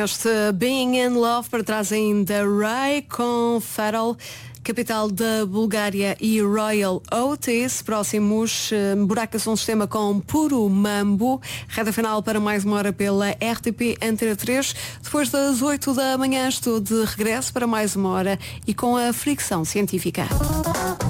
este Being in Love, para trás ainda Ray com Fatal, capital da Bulgária, e Royal Otis. Próximos, Buraca Som Sistema com Puro Mambo. Reta final para mais uma hora pela RTP Antena 3. Depois das 8 da manhã estou de regresso para mais uma hora e com a Fricção Científica.